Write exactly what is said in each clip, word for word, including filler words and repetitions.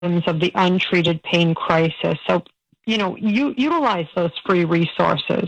of the untreated pain crisis. So, you know, you utilize those free resources.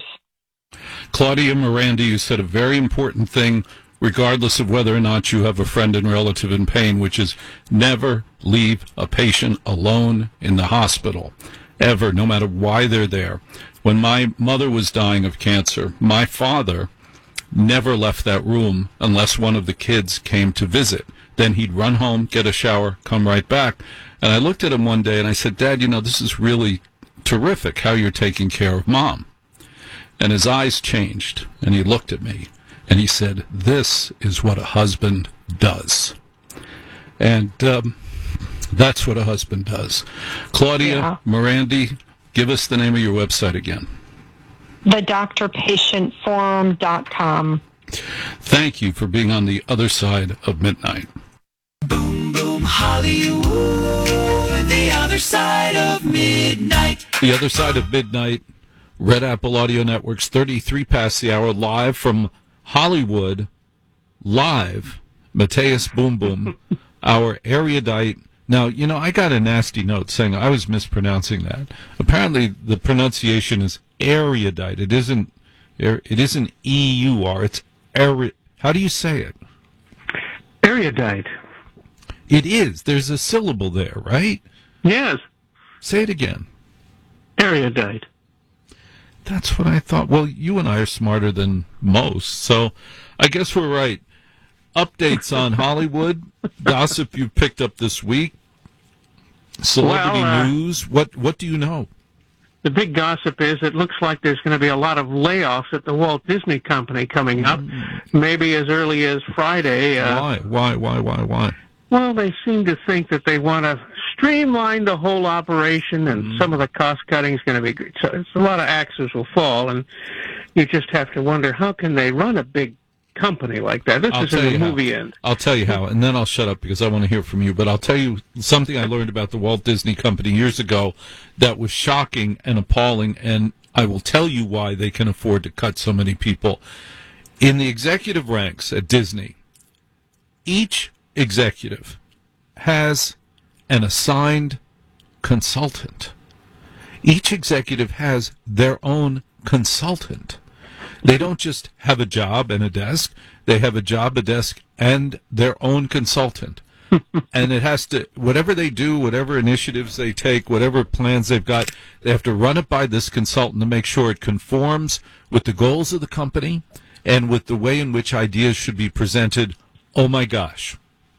Claudia Miranda, you said a very important thing, regardless of whether or not you have a friend and relative in pain, which is never leave a patient alone in the hospital, ever, no matter why they're there. When my mother was dying of cancer, my father never left that room unless one of the kids came to visit. Then he'd run home, get a shower, come right back. And I looked at him one day and I said, Dad, you know, this is really terrific how you're taking care of Mom. And his eyes changed, and he looked at me, and he said, this is what a husband does. And um, that's what a husband does. Claudia yeah. Miranda, give us the name of your website again. the doctor patient forum dot com. Thank you for being on the other side of midnight. Boom, boom, Hollywood, the other side of midnight. The other side of midnight, Red Apple Audio Network's thirty-three past the hour, live from Hollywood, live, Mateus Boom Boom, our erudite. Now, you know, I got a nasty note saying I was mispronouncing that. Apparently, the pronunciation is erudite. It isn't, it isn't E U R, it's eri. How do you say it? Erudite. It is. There's a syllable there, right? Yes. Say it again. Erudite. That's what I thought. Well, you and I are smarter than most, so I guess we're right. Updates on Hollywood, gossip you've picked up this week, celebrity well, uh, news. What what do you know? The big gossip is it looks like there's going to be a lot of layoffs at the Walt Disney Company coming up, mm. maybe as early as Friday. Uh, why? Why? Why? Why? Why? Well, they seem to think that they want to streamline the whole operation, and mm. some of the cost cutting is going to be great. So it's a lot of axes will fall, and you just have to wonder, how can they run a big company like that? This I'll is in the how. movie end. I'll tell you how, and then I'll shut up because I want to hear from you. But I'll tell you something I learned about the Walt Disney Company years ago that was shocking and appalling, and I will tell you why they can afford to cut so many people. In the executive ranks at Disney, each executive has an assigned consultant. Each executive has their own consultant. They don't just have a job and a desk. They have a job, a desk, and their own consultant. And it has to, whatever they do, whatever initiatives they take, whatever plans they've got, they have to run it by this consultant to make sure it conforms with the goals of the company and with the way in which ideas should be presented. Oh, my gosh.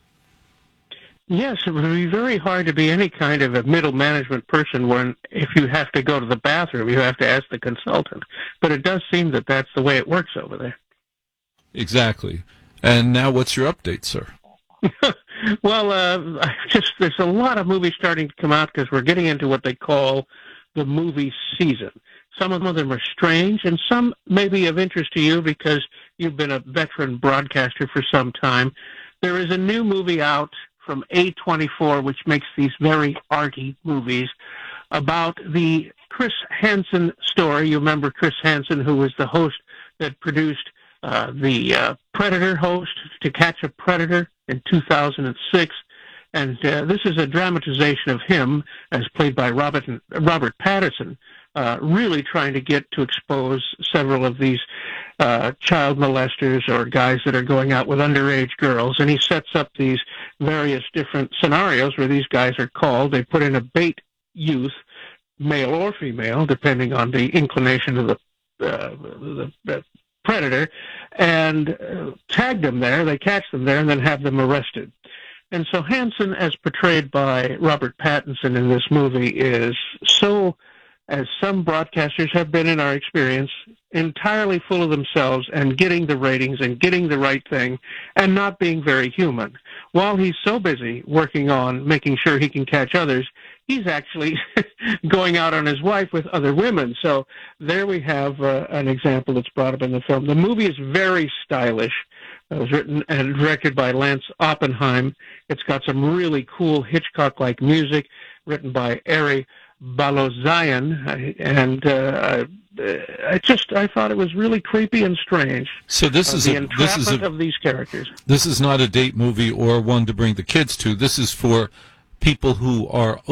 Yes, it would be very hard to be any kind of a middle management person when, if you have to go to the bathroom, you have to ask the consultant. But it does seem that that's the way it works over there. Exactly. And now what's your update, sir? Well, uh, just there's a lot of movies starting to come out because we're getting into what they call the movie season. Some of them are strange, and some may be of interest to you because you've been a veteran broadcaster for some time. There is a new movie out from A twenty-four, which makes these very arty movies, about the Chris Hansen story. You remember Chris Hansen, who was the host that produced uh, the uh, Predator host, To Catch a Predator, in two thousand six. And uh, this is a dramatization of him, as played by Robert, Robert Pattinson, uh, really trying to get to expose several of these uh, child molesters or guys that are going out with underage girls. And he sets up these various different scenarios where these guys are called. They put in a bait youth, male or female, depending on the inclination of the, uh, the, the predator, and uh, tag them there. They catch them there and then have them arrested. And so Hansen, as portrayed by Robert Pattinson in this movie, is so, as some broadcasters have been in our experience, entirely full of themselves and getting the ratings and getting the right thing and not being very human. While he's so busy working on making sure he can catch others, he's actually going out on his wife with other women. So there we have uh, an example that's brought up in the film. The movie is very stylish. It was written and directed by Lance Oppenheim. It's got some really cool Hitchcock-like music, written by Ari Balozian, and uh, I just I thought it was really creepy and strange. So this uh, is the a, entrapment this is a, of these characters. This is not a date movie or one to bring the kids to. This is for people who are